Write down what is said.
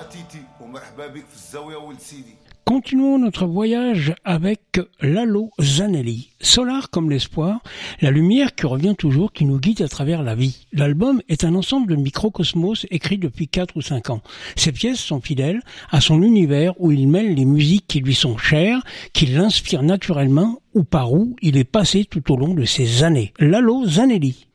Continuons notre voyage avec Lalo Zanelli. Solar comme l'espoir, la lumière qui revient toujours, qui nous guide à travers la vie. L'album est un ensemble de microcosmos écrits depuis 4 ou 5 ans. Ces pièces sont fidèles à son univers où il mêle les musiques qui lui sont chères, qui l'inspirent naturellement ou par où il est passé tout au long de ces années. Lalo Zanelli.